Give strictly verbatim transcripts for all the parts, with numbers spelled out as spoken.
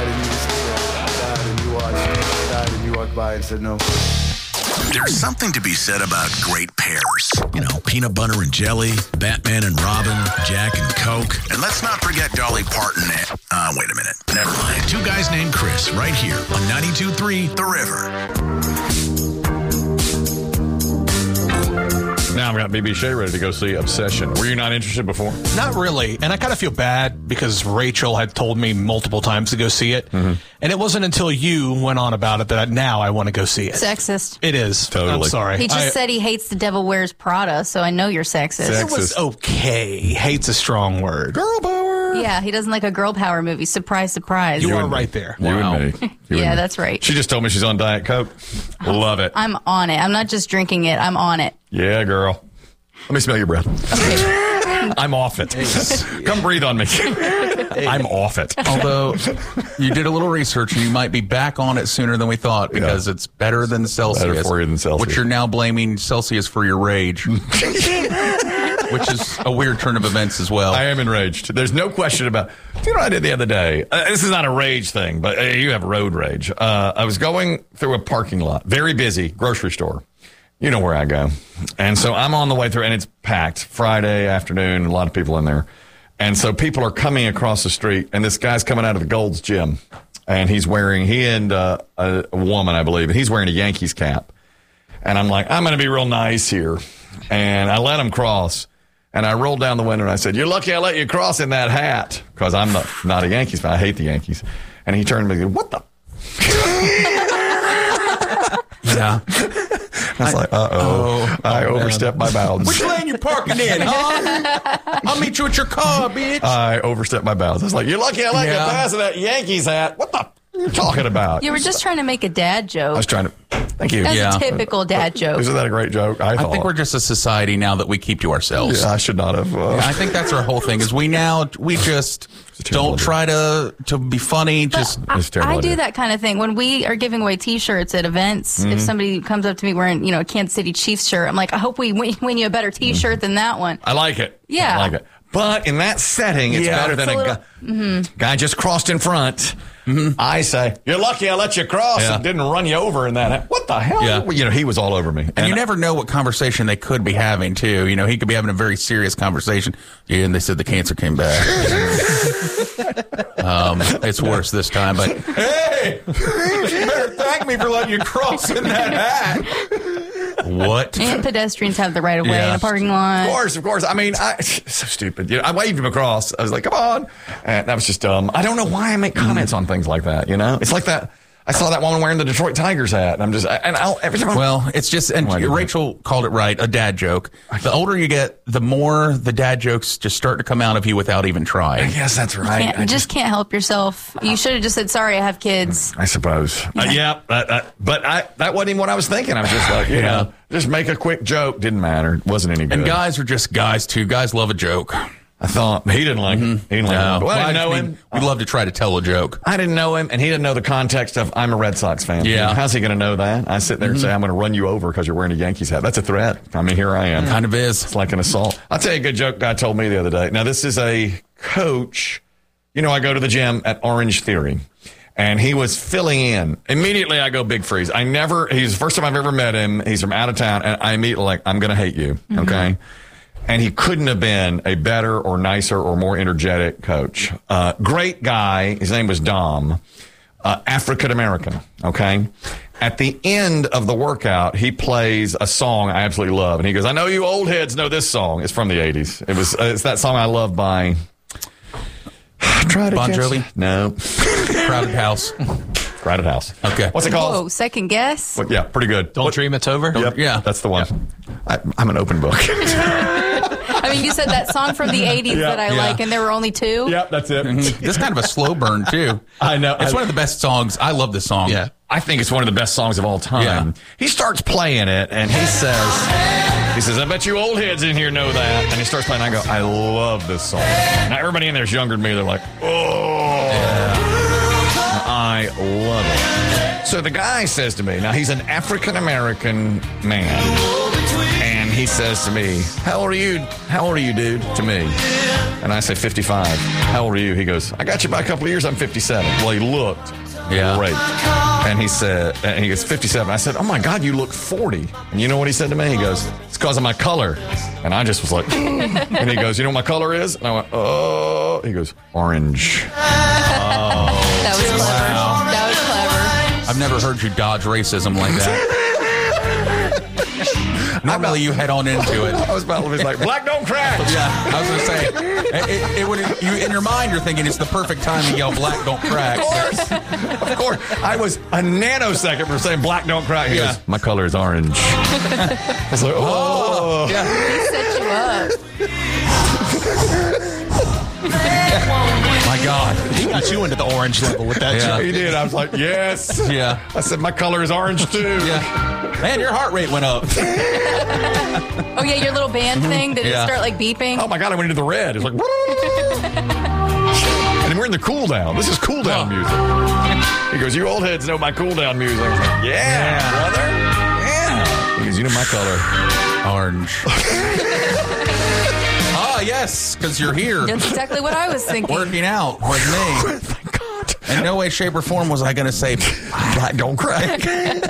died and you just died and you watched, died and you walked by and said no. There's something to be said about great pairs. You know, peanut butter and jelly, Batman and Robin, Jack and Coke. And let's not forget Dolly Parton and... Uh, wait a minute. Never mind. Two guys named Chris right here on ninety-two point three The River. Now I've got B B Shea ready to go see Obsession. Were you not interested before? Not really. And I kind of feel bad because Rachel had told me multiple times to go see it. Mm-hmm. And it wasn't until you went on about it that I, now I want to go see it. Sexist. It is. Totally. I'm sorry. He just I, said he hates The Devil Wears Prada, so I know you're sexist. Sexist. It was okay. Hate's a strong word. Girl power. Yeah, he doesn't like a girl power movie. Surprise, surprise. You, You are and right there. You Wow. and me. You yeah, and me. that's right. She just told me she's on Diet Coke. Love it. I'm on it. I'm not just drinking it. I'm on it. Yeah, girl. Let me smell your breath. Okay. I'm off it. Come breathe on me. I'm off it. Although you did a little research and you might be back on it sooner than we thought because Yeah. it's better than Celsius. Better for you than Celsius. Which you're now blaming Celsius for your rage. Which is a weird turn of events as well. I am enraged. There's no question about. Do you know what I did the other day? Uh, this is not a rage thing, but uh, you have road rage. Uh, I was going through a parking lot, very busy grocery store. You know where I go. And so I'm on the way through, and it's packed Friday afternoon, a lot of people in there. And so people are coming across the street, and this guy's coming out of the Gold's Gym, and he's wearing, he and uh, a, a woman, I believe, and he's wearing a Yankees cap. And I'm like, I'm going to be real nice here. And I let him cross, and I rolled down the window, and I said, you're lucky I let you cross in that hat, because I'm not, not a Yankees fan. I hate the Yankees. And he turned to me and said, what the? yeah. I was like, uh-oh, Oh, I oh, overstepped my bounds. Which lane you parking in, huh? I'll meet you at your car, bitch. I overstepped my bounds. I was like, you're lucky I let Yeah. you pass in that Yankees hat. What the f- are you talking about? You were just trying to make a dad I joke. was trying to, thank you. That's Yeah. a typical dad joke. Isn't that a great joke? I, I thought. think we're just a society now that we keep to ourselves. Yeah, I should not have. Uh, I think that's our whole thing is we now, we just terrible don't idea. try to, to be funny. Just I, It's a terrible I do idea. that kind of thing. When we are giving away T-shirts at events, Mm-hmm. if somebody comes up to me wearing, you know, a Kansas City Chiefs shirt, I'm like, I hope we win, win you a better T-shirt than that one. I like it. Yeah. I like it. But in that setting, it's Yeah. better than It's a, a guy, little- guy just crossed in front. I say, you're lucky I let you cross Yeah. and didn't run you over in that. What the hell? Yeah. Well, you know, he was all over me. And you never know what conversation they could be having, too. You know, he could be having a very serious conversation. Yeah, and they said the cancer came back. um, it's worse this time, but hey, you better thank me for letting you cross in that hat. What? And pedestrians have the right of way Yeah. in a parking lot. Of course, of course. I mean, I, so stupid. You know, I waved him across. I was like, come on. And that was just dumb. I don't know why I make comments on things like that, you know? It's like that. I saw that woman wearing the Detroit Tigers hat, and I'm just, and I'll, every time. Well, it's just, and Why did that? Rachel called it right, a dad joke. The older you get, the more the dad jokes just start to come out of you without even trying. Yes, that's right. Can't, I you just can't help yourself. You should have just said, sorry, I have kids. I suppose. Uh, yeah, that, that, but I, that wasn't even what I was thinking. I was just like, you Yeah. know, just make a quick joke. Didn't matter. It wasn't any good. And guys are just guys, too. Guys love a joke. I thought he didn't like him. He didn't like No. him. Well, I didn't Well, know I mean, him. We love to try to tell a joke. I didn't know him, and he didn't know the context of I'm a Red Sox fan. Yeah. How's he going to know that? I sit there and say, I'm going to run you over because you're wearing a Yankees hat. That's a threat. I mean, here I am. Kind of is. It's like an assault. I'll tell you a good joke guy told me the other day. Now, this is a coach. You know, I go to the gym at Orange Theory, and he was filling in. Immediately, I go Big Freeze. I never, he's the first time I've ever met him. He's from out of town, and I immediately like, I'm going to hate you, okay? And he couldn't have been a better or nicer or more energetic coach. Uh, great guy. His name was Dom. Uh, African-American, okay? At the end of the workout, he plays a song I absolutely love. And he goes, I know you old heads know this song. It's from the eighties. It was, uh, it's that song I love by... Try to Bon catch- Jovi? No. Crowded House. Crowded House. Okay. What's it called? Whoa, second guess? Well, yeah, pretty good. Don't What- dream it's over. Yep, Yeah. that's the one. I, I'm an open book. I mean, you said that song from the eighties Yeah, that I yeah. like, and there were only two. Yep, that's it. This is kind of a slow burn, too. I know. It's I- one of the best songs. I love this song. Yeah. I think it's one of the best songs of all time. Yeah. He starts playing it, and he says, he says, I bet you old heads in here know that. And he starts playing, I go, I love this song. Now, everybody in there is younger than me. They're like, oh. I love it. So the guy says to me, now he's an African-American man, and he says to me, how old are you? How old are you, dude? To me. And I say fifty-five. How old are you? He goes, I got you by a couple of years. I'm fifty-seven. Well, he looked Yeah. great. And he said, and he goes, fifty-seven. I said, oh my God, you look forty. And you know what he said to me? He goes, it's because of my color. And I just was like, and he goes, you know what my color is? And I went, oh. He goes, orange. That was clever. That was clever. I've never heard you dodge racism like that. Normally you head on into it. I was about to be like, black don't crack. Yeah, I was going to say, it, it, it would, you, in your mind, you're thinking it's the perfect time to yell black don't crack. Of course. Of course. I was a nanosecond from saying black don't crack. He Yeah. goes, my color is orange. I was like, oh. Yeah. He set you up. My God. He got you into the orange level with that Yeah. joke. He did. I was like, yes. Yeah. I said, my color is orange too. Yeah. Man, your heart rate went up. Oh yeah, your little band thing. Did Yeah. it start like beeping? Oh my God, I went into the red. It's like, and we're in the cool down. This is cool down music. He goes, you old heads know my cool down music. I was like, yeah, Yeah. brother. Yeah. He goes, you know my color. Orange. Ah, yes, because you're here That's exactly what I was thinking. working out with me. Thank God. In no way, shape, or form was I going to say Black don't crack.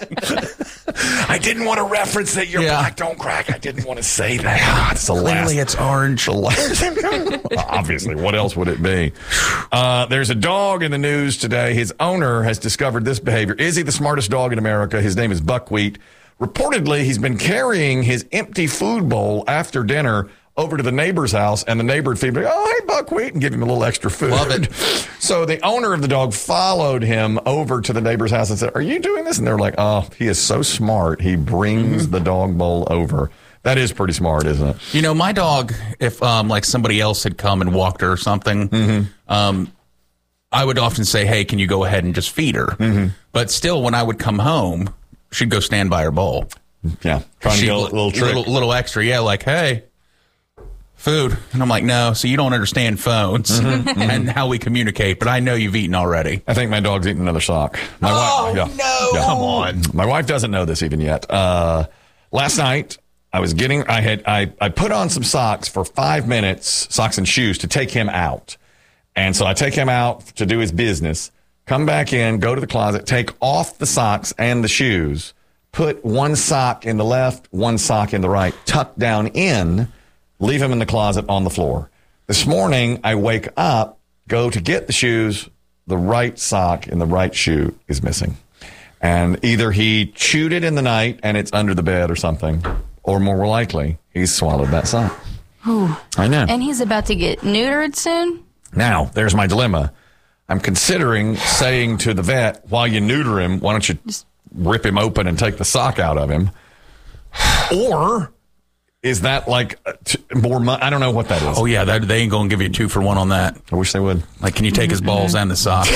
I didn't want to reference that you're Yeah. black don't crack. I didn't want to say that. It's the last. clearly it's orange. The last. Obviously, what else would it be? Uh, there's a dog in the news today. His owner has discovered this behavior. Is he the smartest dog in America? His name is Buckwheat. Reportedly, he's been carrying his empty food bowl after dinner over to the neighbor's house, and the neighbor would feed him, oh, hey, Buckwheat, and give him a little extra food. Love it. So the owner of the dog followed him over to the neighbor's house and said, are you doing this? And they're like, oh, he is so smart. He brings the dog bowl over. That is pretty smart, isn't it? You know, my dog, if um, like somebody else had come and walked her or something, Mm-hmm. um, I would often say, hey, can you go ahead and just feed her? Mm-hmm. But still, when I would come home, she'd go stand by her bowl. Yeah. Trying to She'd get a li- little trick. Little, little extra. Yeah, like, hey, food. And I'm like, no, so you don't understand phones Mm-hmm. and how we communicate, but I know you've eaten already. I think my dog's eating another sock. My Oh, wife, no. Come on. My wife doesn't know this even yet. Uh, last night, I was getting, I had, I, I put on some socks for five minutes, socks and shoes, to take him out. And so I take him out to do his business, come back in, go to the closet, take off the socks and the shoes, put one sock in the left, one sock in the right, tuck down in, leave him in the closet on the floor. This morning, I wake up, go to get the shoes, the right sock in the right shoe is missing. And either he chewed it in the night and it's under the bed or something, or more likely, he's swallowed that sock. I know. And he's about to get neutered soon. Now, there's my dilemma. I'm considering saying to the vet, while you neuter him, why don't you rip him open and take the sock out of him? Or is that like uh, t- more money? I don't know what that is. Oh, yeah, that, they ain't going to give you a two for one on that. I wish they would. Like, can you take his balls and the sock?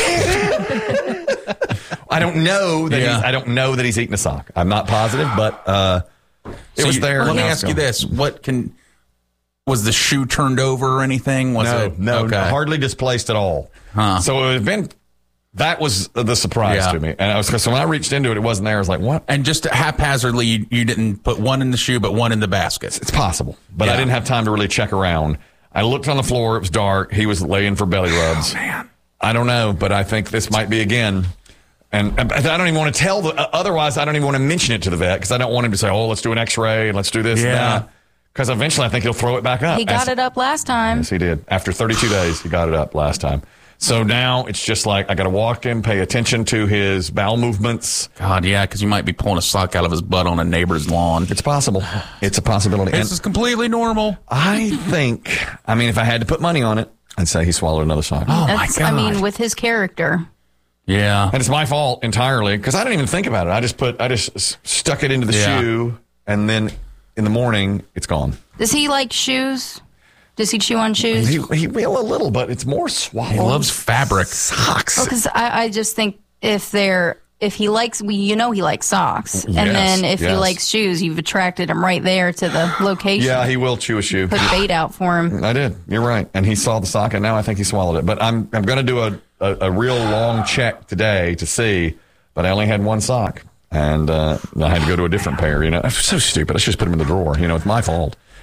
I don't know that Yeah. he's, I don't know that he's eaten a sock. I'm not positive, but uh, it So was you- there. Let me Now it's ask you gone. this: What can was the shoe turned over or anything? Was No, it no, okay. hardly displaced at all. Huh. So it had been. That was the surprise Yeah. to me, and I was so when I reached into it, it wasn't there. I was like, "What?" And just haphazardly, you, you didn't put one in the shoe, but one in the basket. It's possible, but I Yeah. didn't have time to really check around. I looked on the floor; it was dark. He was laying for belly rubs. Oh, man. I don't know, but I think this might be again. And I don't even want to tell the. Uh, otherwise, I don't even want to mention it to the vet because I don't want him to say, "Oh, let's do an X-ray and let's do this." Yeah. Because eventually, I think he'll throw it back up. He got As- it up last time. Yes, he did. After thirty-two days, he got it up last time. So now it's just like I got to walk in, pay attention to his bowel movements. God, yeah, because you might be pulling a sock out of his butt on a neighbor's lawn. It's possible. It's a possibility. This And is completely normal. I think, I mean, if I had to put money on it, I'd say he swallowed another sock. Oh my That's, God! I mean, with his character. yeah, And it's my fault entirely because I didn't even think about it. I just put, I just s- stuck it into the Yeah. shoe, and then in the morning, it's gone. Does he like shoes? Does he chew on shoes? He, he will a little, but it's more swallow. he loves fabric. socks. Because I, I just think if they're if he likes, we you know he likes socks, and Yes, then if he yes. likes shoes, you've attracted him right there to the location. Yeah, he will chew a shoe. Put bait out for him. I did. You're right. And he saw the sock, and now I think he swallowed it. But I'm I'm going to do a, a, a real long check today to see, but I only had one sock, and uh, I had to go to a different pair. You know, I'm so stupid. I should just put them in the drawer. You know, it's my fault.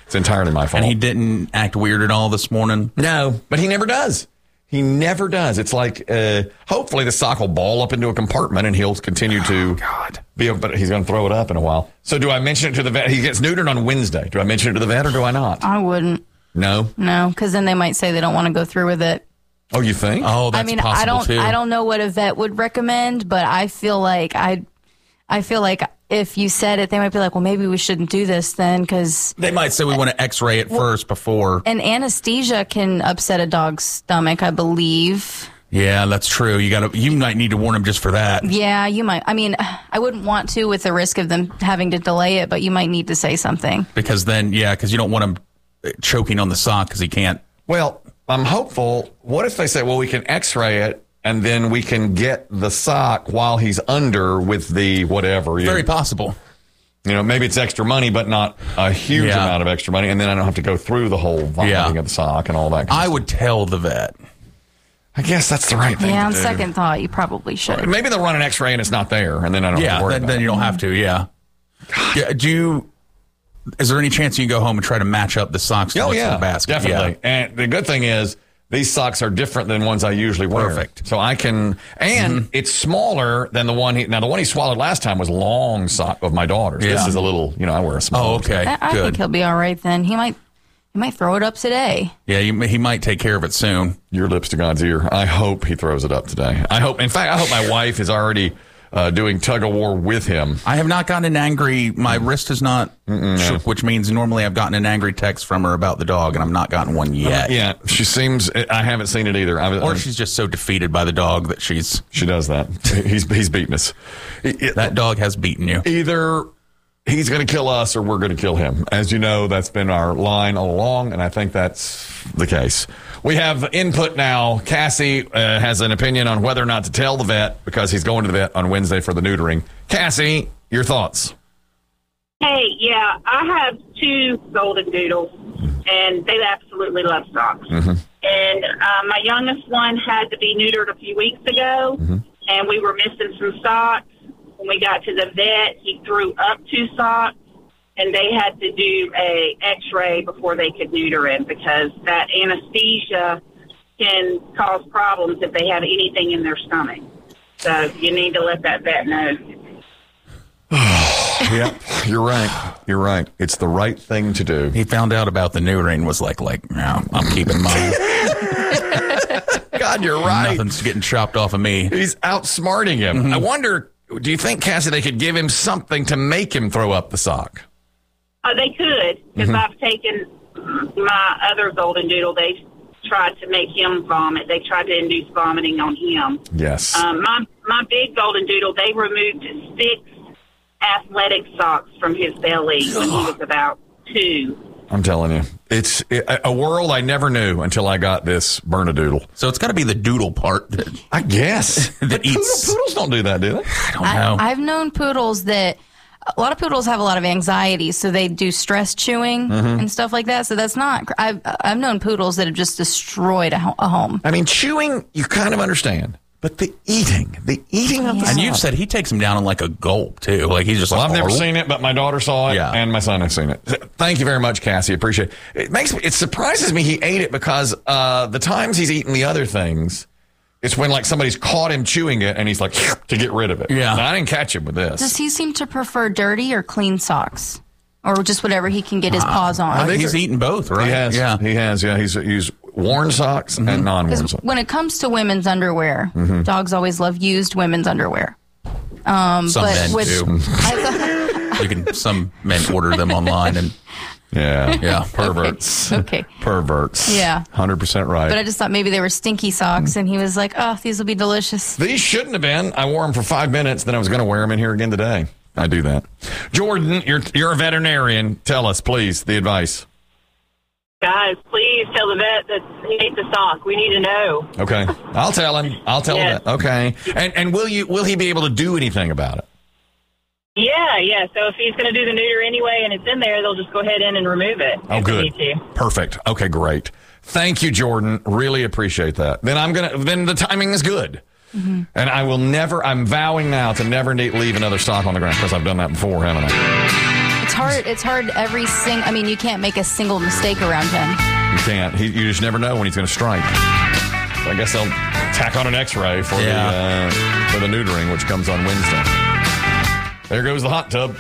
It's entirely my fault. And he didn't act weird at all this morning? No, but he never does. He never does. It's like, uh, hopefully the sock will ball up into a compartment and he'll continue to Oh, God. be, but he's going to throw it up in a while. So do I mention it to the vet? He gets neutered on Wednesday. Do I mention it to the vet or do I not? I wouldn't. No? No, because then they might say they don't want to go through with it. Oh, you think? Oh, that's I mean, possible I don't, too. I don't know what a vet would recommend, but I feel like I, I feel like if you said it, they might be like, well, maybe we shouldn't do this then, because They might say we want to X-ray it first before. an anesthesia can upset a dog's stomach, I believe. Yeah, that's true. You got to. You might need to warn him just for that. Yeah, you might. I mean, I wouldn't want to with the risk of them having to delay it, but you might need to say something. Because then, yeah, because you don't want him choking on the sock because he can't. Well, I'm hopeful. What if they say, well, we can x-ray it and then we can get the sock while he's under with the whatever. You, Very possible. you know, maybe it's extra money, but not a huge Yeah. amount of extra money. And then I don't have to go through the whole vomiting Yeah. of the sock and all that. Kind I of would tell the vet. stuff. I guess that's the right thing Yeah, to on do. second thought, you probably should. Maybe they'll run an x-ray and it's not there. And then I don't have Yeah, to worry then, about then it. you don't have to. Yeah. yeah. Do you? Is there any chance you can go home and try to match up the socks to Oh, what's in yeah, the basket? definitely. Yeah. And the good thing is these socks are different than ones I usually wear. Perfect. So I can, and Mm-hmm. it's smaller than the one he, now the one he swallowed last time was long sock of my daughter's. This Yeah. is a little, you know, I wear a small. Oh, okay. I, I Good. think he'll be all right then. He might, he might throw it up today. Yeah, you, he might take care of it soon. Your lips to God's ear. I hope he throws it up today. I hope, in fact, I hope my wife is already uh, doing tug of war with him. I have not gotten an angry. My wrist is not shook, which means normally I've gotten an angry text from her about the dog, and I've not gotten one yet. Yeah, she seems, I haven't seen it either. I, Or I, she's just so defeated by the dog that she's she does that. He's, he's beating us. It- it- that dog has beaten you. either he's going to kill us or we're going to kill him. As you know, that's been our line all along, and I think that's the case. We have input now. Cassie uh, has an opinion on whether or not to tell the vet because he's going to the vet on Wednesday for the neutering. Cassie, your thoughts? Hey, yeah, I have two golden doodles, and they absolutely love socks. Mm-hmm. And uh, my youngest one had to be neutered a few weeks ago, Mm-hmm. and we were missing some socks. When we got to the vet, he threw up two socks, and they had to do a X-ray before they could neuter him because that anesthesia can cause problems if they have anything in their stomach. So you need to let that vet know. Yeah, you're right. You're right. It's the right thing to do. He found out about the neutering, was like, like, no, I'm keeping mine. God, you're right. Nothing's getting chopped off of me. He's outsmarting him. I wonder, do you think, Cassie, they could give him something to make him throw up the sock? Uh, they could, because I've taken my other golden doodle. They tried to make him vomit. They tried to induce vomiting on him. Yes. Um, my my big golden doodle, they removed six athletic socks from his belly when he was about two. I'm telling you. It's a a world I never knew until I got this Bernedoodle. So it's got to be the doodle part that I guess. That But eats- poodle- Poodles don't do that, do they? I don't I, know. I've known poodles that a lot of poodles have a lot of anxiety, so they do stress chewing Mm-hmm. and stuff like that. So that's not. I've I've known poodles that have just destroyed a, ho- a home. I mean, chewing, you kind of understand. But the eating, the eating of the Yeah. and you've sock. said he takes him down in like a gulp too. Like he's just Well, like, I've never "Oh." seen it, but my daughter saw it, Yeah. and my son has seen it. Thank you very much, Cassie. Appreciate it. It makes me, it surprises me he ate it because uh, the times he's eaten the other things, it's when like somebody's caught him chewing it, and he's like to get rid of it. Yeah. Now, I didn't catch him with this. Does he seem to prefer dirty or clean socks, or just whatever he can get his paws I on? think he's eaten both, right? He has. Yeah. He has. Yeah. He's used worn socks and non-worn Because socks. when it comes to women's underwear, Mm-hmm. dogs always love used women's underwear. Um, Some but men with, do. I thought, You can. Some men order them online, and Yeah. Yeah. Perverts. Okay. Perverts. Yeah. one hundred percent right. but I just thought maybe they were stinky socks, and he was like, "Oh, these will be delicious." These shouldn't have been. I wore them for five minutes, then I was going to wear them in here again today. I do that. Jordan, you're you're a veterinarian. Tell us, please, the advice. Guys, please tell the vet that he ate the sock. We need to know. Okay, I'll tell him. I'll tell Yes. him that. Okay, and and will you will he be able to do anything about it? Yeah, yeah. So if he's going to do the neuter anyway and it's in there, they'll just go ahead in and remove it. Oh, if good. they need to. Perfect. Okay, great. Thank you, Jordan. Really appreciate that. Then I'm gonna. Then the timing is good. Mm-hmm. And I will never. I'm vowing now to never ne- leave another sock on the ground because I've done that before, haven't I? It's hard. It's hard every sing. I mean, you can't make a single mistake around him. You can't. He, you just never know when he's going to strike. So I guess they'll tack on an X-ray for Yeah. the uh, for the neutering, which comes on Wednesday. There goes the hot tub.